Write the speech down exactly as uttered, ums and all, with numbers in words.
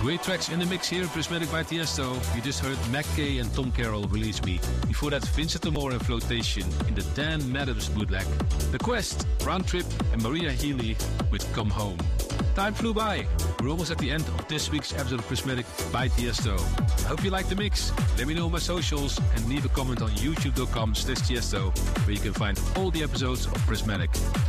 Great tracks in the mix here in Prismatic by Tiesto. You just heard Mac K and Tom Carroll Release Me. Before that, Vincent Amore and Flotation in the Dan Mathers bootleg. The Quest, Round Trip and Maria Healy with Come Home. Time flew by. We're almost at the end of this week's episode of Prismatic by Tiesto. I hope you liked the mix. Let me know on my socials and leave a comment on youtube dot com slash Tiesto, where you can find all the episodes of Prismatic.